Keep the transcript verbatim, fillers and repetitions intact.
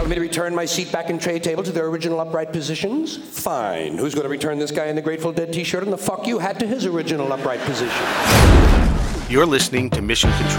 telling me to return my seat back and tray table to their original upright positions? Fine. Who's going to return this guy in the Grateful Dead t-shirt and the fuck you hat to his original upright position? You're listening to Mission Control.